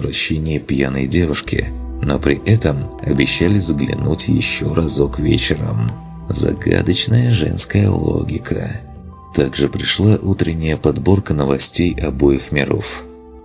возвращения пьяной девушки, но при этом обещали заглянуть еще разок вечером. Загадочная женская логика. Также пришла утренняя подборка новостей обоих миров.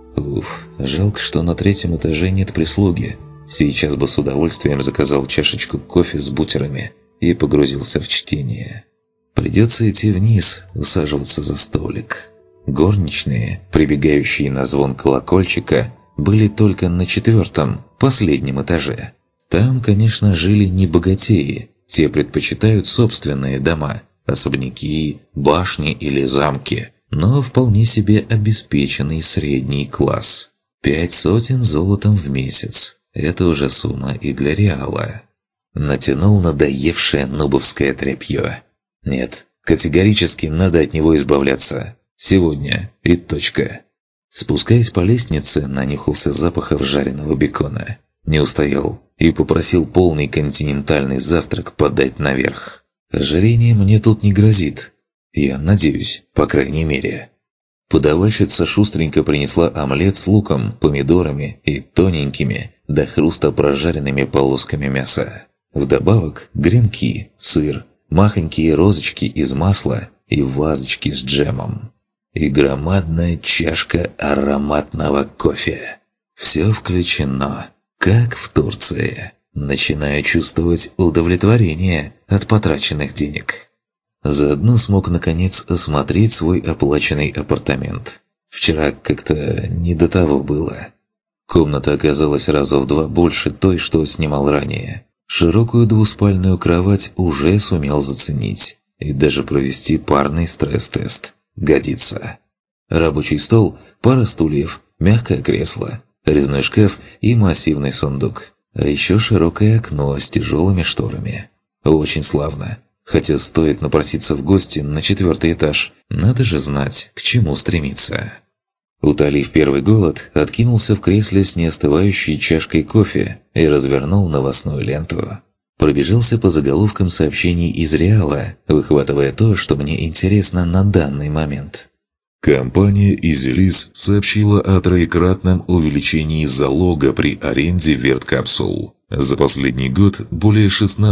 Жалко, что на 3-м этаже нет прислуги. Сейчас бы с удовольствием заказал чашечку кофе с бутерами и погрузился в чтение. Придется идти вниз, усаживаться за столик. Горничные, прибегающие на звон колокольчика, были только на 4-м, последнем этаже. Там, конечно, жили не богатеи, те предпочитают собственные дома, особняки, башни или замки, но вполне себе обеспеченный средний класс. 5 сотен золотом в месяц – это уже сумма и для реала. Натянул надоевшее нубовское тряпье. Нет, категорически надо от него избавляться. Сегодня и точка. Спускаясь по лестнице, нанюхался запахов жареного бекона. Не устоял и попросил полный континентальный завтрак подать наверх. Ожирение мне тут не грозит. Я надеюсь, по крайней мере. Подавальщица шустренько принесла омлет с луком, помидорами и тоненькими, до хруста прожаренными полосками мяса. Вдобавок гренки, сыр, махонькие розочки из масла и вазочки с джемом. И громадная чашка ароматного кофе. Все включено, как в Турции. Начинаю чувствовать удовлетворение от потраченных денег. Заодно смог наконец осмотреть свой оплаченный апартамент. Вчера как-то не до того было. Комната оказалась раза в 2 больше той, что снимал ранее. Широкую двуспальную кровать уже сумел заценить. И даже провести парный стресс-тест. Годится. Рабочий стол, пара стульев, мягкое кресло, резной шкаф и массивный сундук. А еще широкое окно с тяжелыми шторами. Очень славно. Хотя стоит напроситься в гости на 4-й этаж. Надо же знать, к чему стремиться. Утолив первый голод, откинулся в кресле с неостывающей чашкой кофе и развернул новостную ленту. Пробежался по заголовкам сообщений из Реала, выхватывая то, что мне интересно на данный момент. Компания «Изилис» сообщила о 3-кратном увеличении залога при аренде верткапсул. За последний год более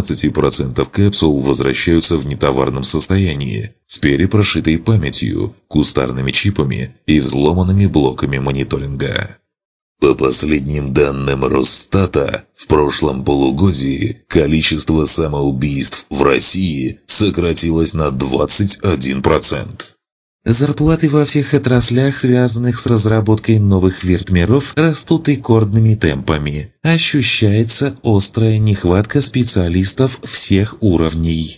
16% капсул возвращаются в нетоварном состоянии, с перепрошитой памятью, кустарными чипами и взломанными блоками мониторинга. По последним данным Росстата, в прошлом полугодии количество самоубийств в России сократилось на 21%. Зарплаты во всех отраслях, связанных с разработкой новых вертмиров, растут рекордными темпами. Ощущается острая нехватка специалистов всех уровней.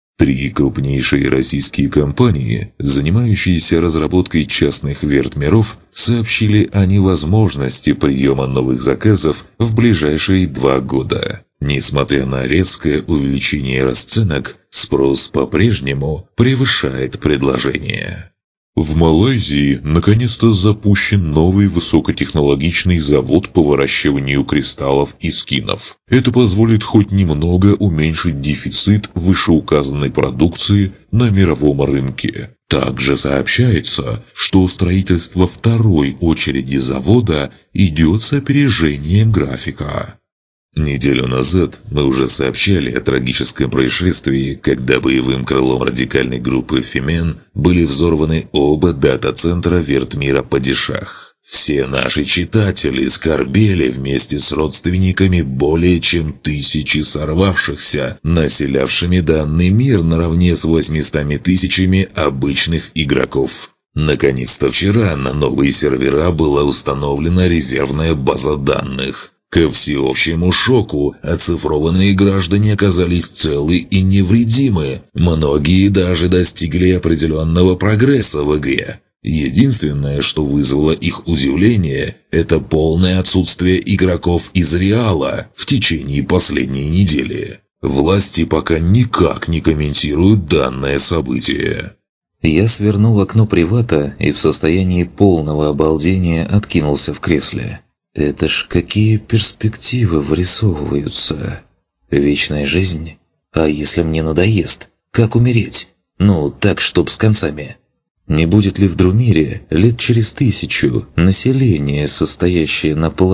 3 крупнейшие российские компании, занимающиеся разработкой частных вертмиров, сообщили о невозможности приема новых заказов в ближайшие 2 года. Несмотря на резкое увеличение расценок, спрос по-прежнему превышает предложение. В Малайзии наконец-то запущен новый высокотехнологичный завод по выращиванию кристаллов и скинов. Это позволит хоть немного уменьшить дефицит вышеуказанной продукции на мировом рынке. Также сообщается, что строительство 2-й очереди завода идет с опережением графика. Неделю назад мы уже сообщали о трагическом происшествии, когда боевым крылом радикальной группы «Фемен» были взорваны оба дата-центра Вертмира Падишах. Все наши читатели скорбели вместе с родственниками более чем 1000 сорвавшихся, населявшими данный мир наравне с 800 тысячами обычных игроков. Наконец-то вчера на новые сервера была установлена резервная база данных. Ко всеобщему шоку оцифрованные граждане оказались целы и невредимы. Многие даже достигли определенного прогресса в игре. Единственное, что вызвало их удивление, это полное отсутствие игроков из Реала в течение последней недели. Власти пока никак не комментируют данное событие. Я свернул окно привата и в состоянии полного обалдения откинулся в кресле. Это ж какие перспективы вырисовываются. Вечная жизнь? А если мне надоест? Как умереть? Ну, так, чтоб с концами. Не будет ли в Друмире лет через 1000 население, состоящее на половину